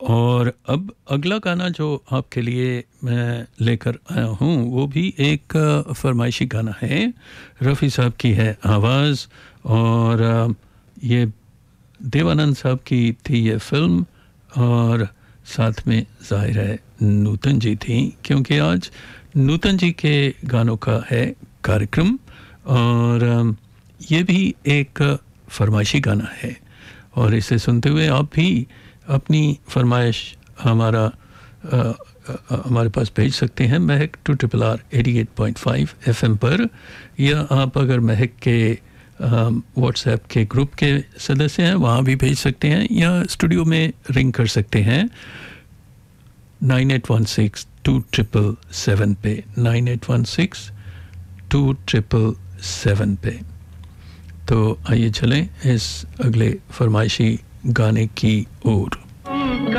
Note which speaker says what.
Speaker 1: और अब अगला गाना जो आपके लिए मैं लेकर आया हूँ वो भी एक फरमाइशी गाना है। रफ़ी साहब की है आवाज़ और ये देवानंद साहब की थी ये फिल्म और साथ में ज़ाहिर है नूतन जी थी, क्योंकि आज नूतन जी के गानों का है कार्यक्रम। और ये भी एक फरमाइशी गाना है और इसे सुनते हुए आप भी अपनी फरमाइश हमारे पास भेज सकते हैं महक 2RRR 88.5 FM पर, या आप अगर महक के व्हाट्सएप के ग्रुप के सदस्य हैं वहाँ भी भेज सकते हैं, या स्टूडियो में रिंग कर सकते हैं 9816-2777 पे, 9816-2777 पे। तो आइए चलें इस अगले फरमाइशी गाने की ओर।